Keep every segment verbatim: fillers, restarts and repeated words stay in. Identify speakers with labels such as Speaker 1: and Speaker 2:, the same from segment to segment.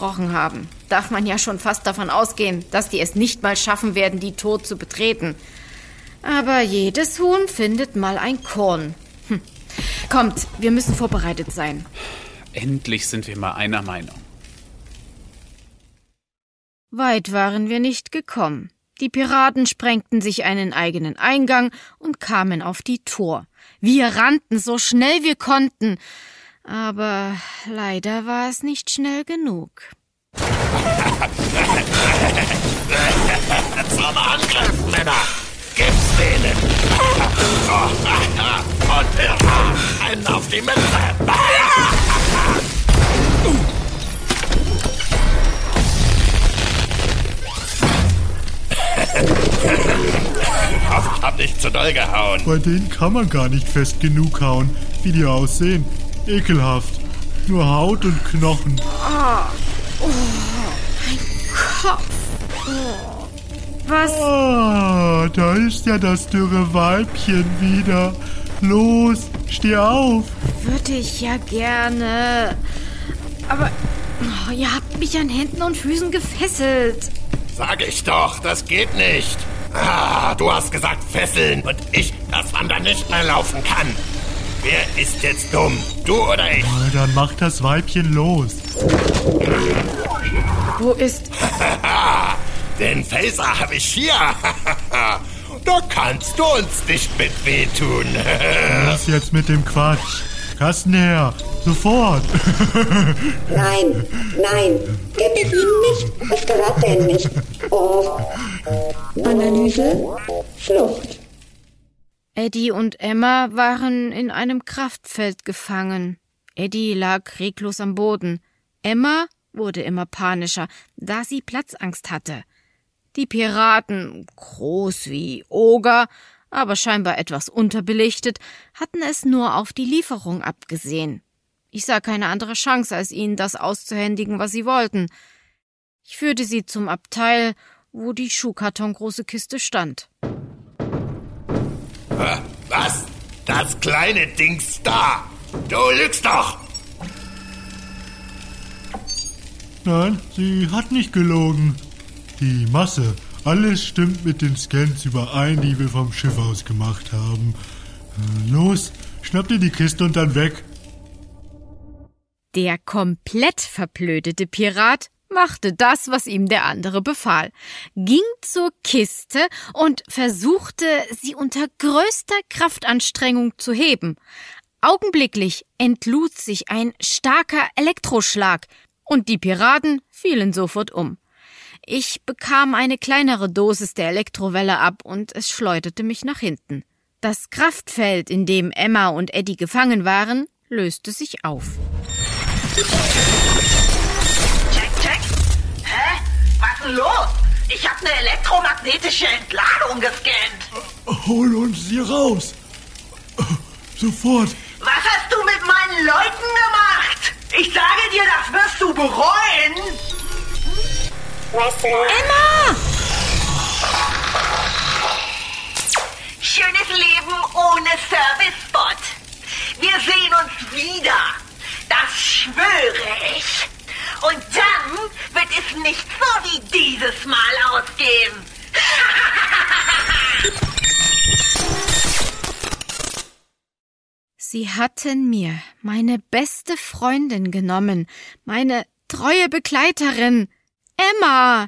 Speaker 1: versprochen haben, darf man ja schon fast davon ausgehen, dass die es nicht mal schaffen werden, die Tor zu betreten. Aber jedes Huhn findet mal ein Korn. Hm. Kommt, wir müssen vorbereitet sein.
Speaker 2: Endlich sind wir mal einer Meinung.
Speaker 1: Weit waren wir nicht gekommen. Die Piraten sprengten sich einen eigenen Eingang und kamen auf die Tor. Wir rannten so schnell wir konnten, aber leider war es nicht schnell genug.
Speaker 3: Zum Angriff, Männer! Gib's denen! Und einen auf die Mütze! Ich hab nicht zu doll gehauen.
Speaker 4: Bei denen kann man gar nicht fest genug hauen, wie die aussehen. Ekelhaft. Nur Haut und Knochen.
Speaker 1: Oh, oh mein Kopf. Oh. Was?
Speaker 4: Ah, da ist ja das dürre Weibchen wieder. Los, steh auf.
Speaker 1: Würde ich ja gerne. Aber oh, ihr habt mich an Händen und Füßen gefesselt.
Speaker 3: Sag ich doch, das geht nicht. Ah, du hast gesagt fesseln und ich, dass man da nicht mehr laufen kann. Wer ist jetzt dumm? Du oder ich?
Speaker 4: Na, dann mach das Weibchen los.
Speaker 1: Wo ist...
Speaker 3: Den Phaser habe ich hier. Da kannst du uns nicht mit wehtun.
Speaker 4: Was jetzt mit dem Quatsch? Kasten her, sofort.
Speaker 5: Nein, nein, gebt ihn nicht. Es gehört denen nicht. Oh. Analyse, Flucht.
Speaker 1: Eddie und Emma waren in einem Kraftfeld gefangen. Eddie lag reglos am Boden. Emma wurde immer panischer, da sie Platzangst hatte. Die Piraten, groß wie Oger, aber scheinbar etwas unterbelichtet, hatten es nur auf die Lieferung abgesehen. Ich sah keine andere Chance, als ihnen das auszuhändigen, was sie wollten. Ich führte sie zum Abteil, wo die schuhkartongroße Kiste stand.
Speaker 3: Was? Das kleine Dings da? Du lügst doch!
Speaker 4: Nein, sie hat nicht gelogen. Die Masse, alles stimmt mit den Scans überein, die wir vom Schiff aus gemacht haben. Los, schnapp dir die Kiste und dann weg.
Speaker 1: Der komplett verblödete Pirat machte das, was ihm der andere befahl, ging zur Kiste und versuchte, sie unter größter Kraftanstrengung zu heben. Augenblicklich entlud sich ein starker Elektroschlag und die Piraten fielen sofort um. Ich bekam eine kleinere Dosis der Elektrowelle ab und es schleuderte mich nach hinten. Das Kraftfeld, in dem Emma und Eddie gefangen waren, löste sich auf.
Speaker 6: Check, check. Hä? Was ist denn los? Ich habe eine elektromagnetische Entladung gescannt.
Speaker 4: Hol uns sie raus. Sofort.
Speaker 6: Was hast du mit meinen Leuten gemacht? Ich sage dir, das wirst du bereuen.
Speaker 1: Emma!
Speaker 6: Schönes Leben ohne Service-Spot. Wir sehen uns wieder. Das schwöre ich. Und dann wird es nicht so wie dieses Mal ausgehen.
Speaker 1: Sie hatten mir meine beste Freundin genommen, meine treue Begleiterin, Emma.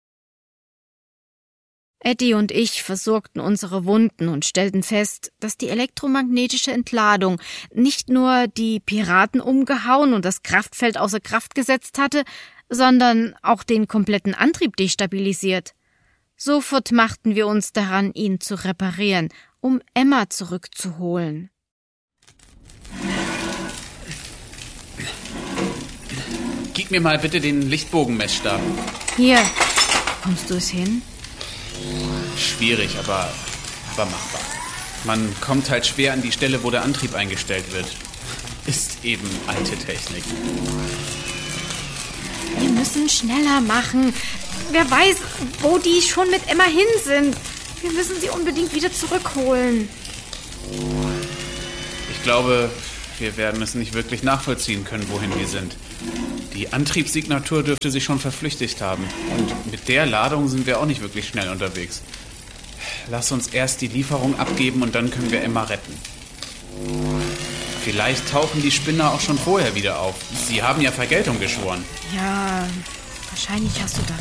Speaker 1: Eddie und ich versorgten unsere Wunden und stellten fest, dass die elektromagnetische Entladung nicht nur die Piraten umgehauen und das Kraftfeld außer Kraft gesetzt hatte, sondern auch den kompletten Antrieb destabilisiert. Sofort machten wir uns daran, ihn zu reparieren, um Emma zurückzuholen.
Speaker 2: Gib mir mal bitte den Lichtbogenmessstab.
Speaker 1: Hier, kommst du es hin?
Speaker 2: Schwierig, aber, aber machbar. Man kommt halt schwer an die Stelle, wo der Antrieb eingestellt wird. Ist eben alte Technik.
Speaker 1: Wir müssen schneller machen. Wer weiß, wo die schon mit Emma hin sind. Wir müssen sie unbedingt wieder zurückholen.
Speaker 2: Ich glaube, wir werden es nicht wirklich nachvollziehen können, wohin wir sind. Die Antriebssignatur dürfte sich schon verflüchtigt haben. Und mit der Ladung sind wir auch nicht wirklich schnell unterwegs. Lass uns erst die Lieferung abgeben und dann können wir Emma retten. Vielleicht tauchen die Spinner auch schon vorher wieder auf. Sie haben ja Vergeltung geschworen.
Speaker 1: Ja, wahrscheinlich hast du da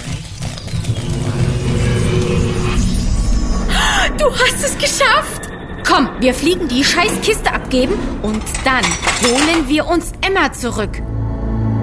Speaker 1: recht. Du hast es geschafft! Komm, wir fliegen die Scheißkiste abgeben und dann holen wir uns Emma zurück.